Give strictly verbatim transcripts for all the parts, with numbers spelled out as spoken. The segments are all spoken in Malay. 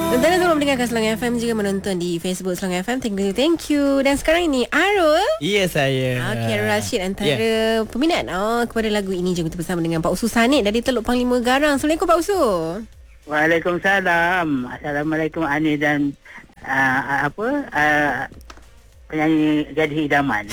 Dan terus mendengarkan Selangor F M, juga menonton di Facebook Selangor F M. Thank you, thank you. Dan sekarang ini Arul. Ya, saya. Okey, Arul Rashid antara yeah. peminat oh, kepada lagu ini. Jom kita bersama dengan Pak Usu Sanid dari Teluk Panglima Garang. Assalamualaikum Pak Usu. Waalaikumsalam. Assalamualaikum Ani dan uh, apa uh, penyanyi Gadis Idaman.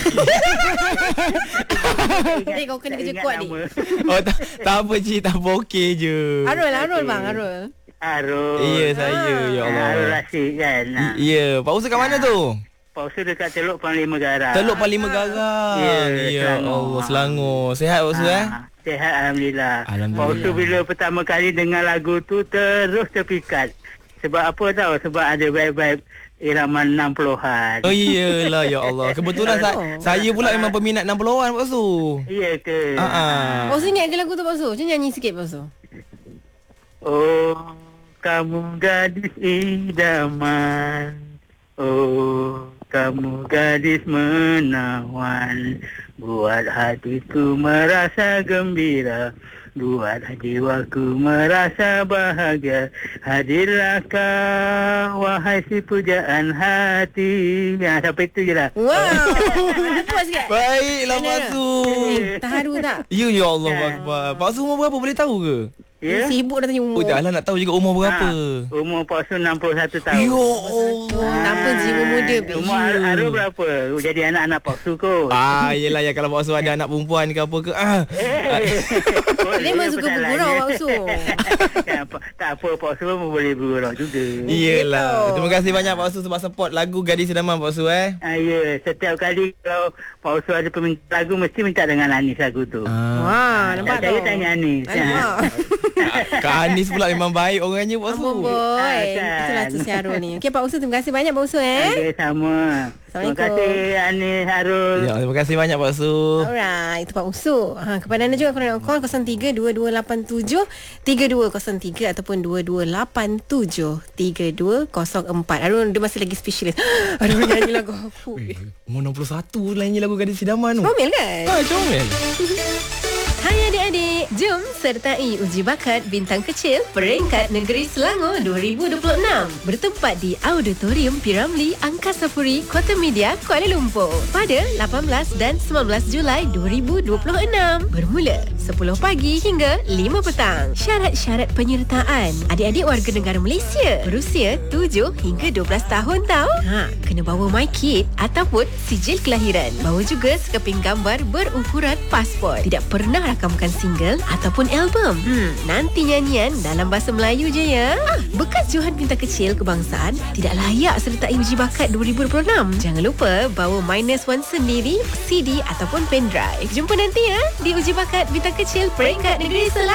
Eh, kau kena kerja kuat ni. Oh, tak, tak apa Cik, tak apa, okey je. Arul, Arul bang, Arul. Arul. Ya, saya. Ya Allah. Arul Rashid kan. Ya, Pak Usu kat mana tu? Pak Usu dekat Teluk Panglima Garang. Teluk Panglima Garang. Ya, Ya Allah, Selangor. Sehat Pak Usu eh? Sihat Alhamdulillah. Alhamdulillah. Pak Usu bila pertama kali dengar lagu tu terus terpikat. Sebab apa tahu? Sebab ada vibe-vibe irama enam puluhan. Oh iyalah, ya Allah. Kebetulan sa- saya pula memang peminat enam puluhan Pak Usu. Iya ke? Ha ah. Pak Usu ingat ke lagu tu Pak Usu? Macam nyanyi sikit Pak Usu. Oh, kamu gadis idaman. Oh, kamu gadis menawan. Buat hatiku merasa gembira. Buat jiwaku merasa bahagia. Hadirlah kau, wahai si pujaan hati. Ya, sampai itu je lah. Wow. Puas sikit. Baiklah Pak Usu. Eh, terharu tak? Ya, ya Allah Akbar. Pak Usu umur berapa, boleh tahu ke? Ya? Sibuk dah tanya umur. Oh, dah lah nak tahu juga umur berapa. Ha, umur Pak Usu enam puluh satu tahun. Ya Allah. Kenapa jiwa muda? Umur Arul Arul berapa? Jadi anak-anak Pak Usu kot. Ah, yelah ya, kalau Pak Usu ada anak perempuan ke apa ke. Ah. Dia memang suka bergurau Pak Usu. Tak apa, Pak Usu pun boleh bergurau juga. Iyalah. Terima kasih banyak Pak Usu sebab support lagu Gadis Idaman Pak Usu eh. Ah, ya, setiap kali kalau Pak Usu ada peminta lagu mesti minta dengan Anis lagu tu. Ah. Wah, nampak Saya tu. tanya Anis. Alamak. Kak Anis pula memang baik orangnya Pak Usu. Apa boy? Ah, kan. Itulah tu si Arul ni. Okey Pak Usu, terima kasih banyak Pak Usu eh. Okay, sama. Terima Assalamualaikum. kasih Anis, Harul. Ya, terima kasih banyak Pak Usu. Alright, itu Pak Usu. Ha, kepada anda juga korang nak call kosong tiga dua dua lapan tujuh tiga dua kosong tiga ataupun dua dua lapan tujuh tiga dua kosong empat. Arul dia masih lagi specialist. Arul nyanyi lagu apa? Umur enam puluh satu nyanyi lagu Gadis Idaman tu. Comel kan? Ah, comel. Hai adik-adik, jom sertai uji bakat bintang kecil peringkat negeri Selangor dua ribu dua puluh enam bertempat di Auditorium Piramli Angkasa Puri, Kota Media, Kuala Lumpur pada lapan belas dan sembilan belas Julai dua ribu dua puluh enam bermula sepuluh pagi hingga lima petang. Syarat-syarat penyertaan: adik-adik warga negara Malaysia berusia tujuh hingga dua belas tahun tau. Ha, kena bawa MyKid ataupun sijil kelahiran. Bawa juga sekeping gambar berukuran pasport. Tidak pernah rakamkan single ataupun album. Hmm, nanti nyanyian dalam bahasa Melayu je ya. Ah, bekas Johan Bintang Kecil Kebangsaan tidak layak sertai uji bakat dua ribu dua puluh enam. Jangan lupa bawa minus one sendiri, C D ataupun pendrive. Jumpa nanti ya di uji bakat Bintang Kecil peringkat negeri Selangor.